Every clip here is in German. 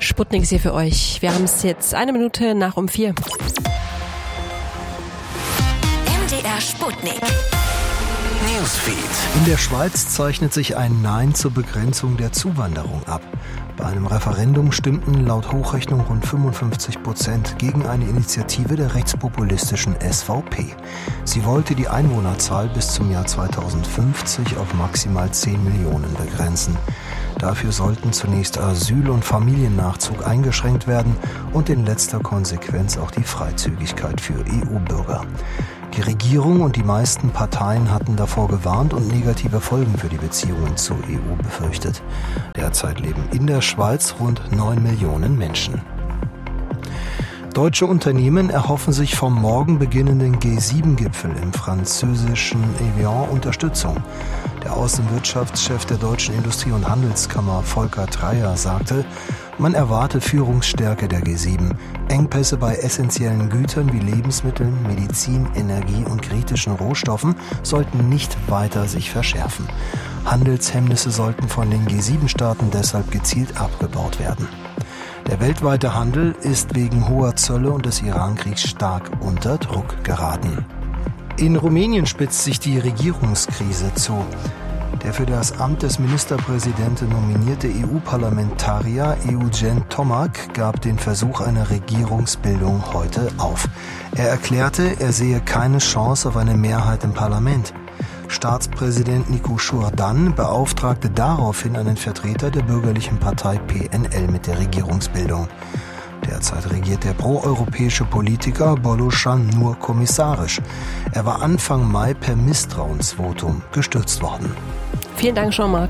Sputnik ist hier für euch. Wir haben es jetzt 1 Minute nach um 4. MDR Sputnik. Newsfeed. In der Schweiz zeichnet sich ein Nein zur Begrenzung der Zuwanderung ab. Bei einem Referendum stimmten laut Hochrechnung rund 55% gegen eine Initiative der rechtspopulistischen SVP. Sie wollte die Einwohnerzahl bis zum Jahr 2050 auf maximal 10 Millionen begrenzen. Dafür sollten zunächst Asyl- und Familiennachzug eingeschränkt werden und in letzter Konsequenz auch die Freizügigkeit für EU-Bürger. Die Regierung und die meisten Parteien hatten davor gewarnt und negative Folgen für die Beziehungen zur EU befürchtet. Derzeit leben in der Schweiz rund 9 Millionen Menschen. Deutsche Unternehmen erhoffen sich vom morgen beginnenden G7-Gipfel im französischen Evian Unterstützung. Der Außenwirtschaftschef der Deutschen Industrie- und Handelskammer Volker Dreyer sagte, man erwarte Führungsstärke der G7. Engpässe bei essentiellen Gütern wie Lebensmitteln, Medizin, Energie und kritischen Rohstoffen sollten nicht weiter sich verschärfen. Handelshemmnisse sollten von den G7-Staaten deshalb gezielt abgebaut werden. Der weltweite Handel ist wegen hoher Zölle und des Iran-Kriegs stark unter Druck geraten. In Rumänien spitzt sich die Regierungskrise zu. Der für das Amt des Ministerpräsidenten nominierte EU-Parlamentarier Eugen Tomac gab den Versuch einer Regierungsbildung heute auf. Er erklärte, er sehe keine Chance auf eine Mehrheit im Parlament. Staatspräsident Nicu Șurdan beauftragte daraufhin einen Vertreter der bürgerlichen Partei PNL mit der Regierungsbildung. Derzeit regiert der proeuropäische Politiker Boloșan nur kommissarisch. Er war Anfang Mai per Misstrauensvotum gestürzt worden. Vielen Dank, Jean-Marc.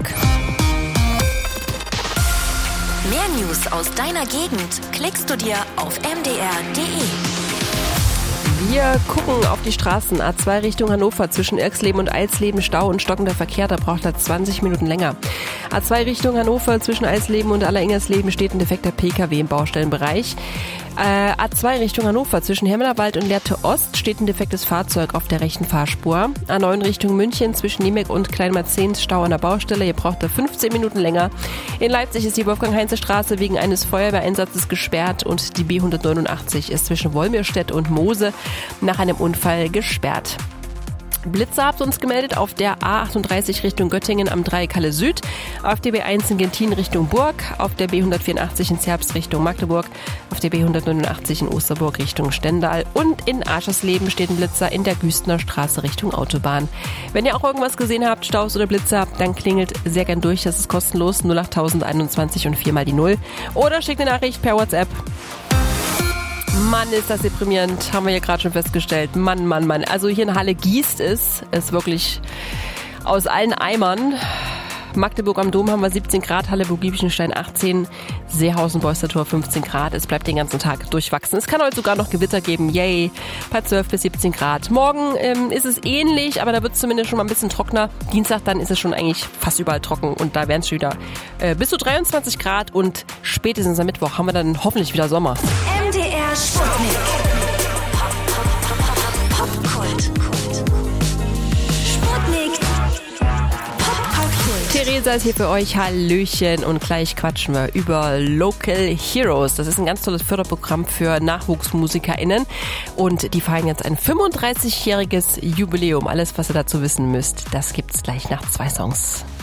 Mehr News aus deiner Gegend klickst du dir auf mdr.de. Wir gucken auf die Straßen. A2 Richtung Hannover zwischen Irxleben und Eilsleben Stau und stockender Verkehr. Da braucht er 20 Minuten länger. A2 Richtung Hannover zwischen Eilsleben und Alleringersleben steht ein defekter PKW im Baustellenbereich. A2 Richtung Hannover zwischen Hemmerwald und Lehrte Ost steht ein defektes Fahrzeug auf der rechten Fahrspur. A9 Richtung München zwischen Niemek und Kleinmarzens Stau an der Baustelle. Hier braucht er 15 Minuten länger. In Leipzig ist die Wolfgang-Heinze-Straße wegen eines Feuerwehreinsatzes gesperrt und die B189 ist zwischen Wolmirstedt und Moose nach einem Unfall gesperrt. Blitzer habt uns gemeldet auf der A38 Richtung Göttingen am Dreieck-Halle Süd, auf der B1 in Gentin Richtung Burg, auf der B184 in Zerbst Richtung Magdeburg, auf der B189 in Osterburg Richtung Stendal und in Aschersleben steht ein Blitzer in der Güstener Straße Richtung Autobahn. Wenn ihr auch irgendwas gesehen habt, Staus oder Blitzer, dann klingelt sehr gern durch, das ist kostenlos 08021 und 4 mal die 0 oder schickt eine Nachricht per WhatsApp. Mann, ist das deprimierend, haben wir ja gerade schon festgestellt. Mann. Also hier in Halle gießt es wirklich aus allen Eimern. Magdeburg am Dom haben wir 17 Grad, Halle Burg-Giebichenstein 18, Seehausen Beustertor 15 Grad. Es bleibt den ganzen Tag durchwachsen. Es kann heute sogar noch Gewitter geben, yay, bei 12 bis 17 Grad. Morgen ist es ähnlich, aber da wird es zumindest schon mal ein bisschen trockener. Dienstag dann ist es schon eigentlich fast überall trocken und da werden es schon wieder bis zu 23 Grad und spätestens am Mittwoch haben wir dann hoffentlich wieder Sommer. MDR Sputnik. Popkult. Sputnik. Theresa ist hier für euch, Hallöchen, und gleich quatschen wir über Local Heroes. Das ist ein ganz tolles Förderprogramm für NachwuchsmusikerInnen und die feiern jetzt ein 35-jähriges Jubiläum. Alles, was ihr dazu wissen müsst, das gibt's gleich nach 2 Songs.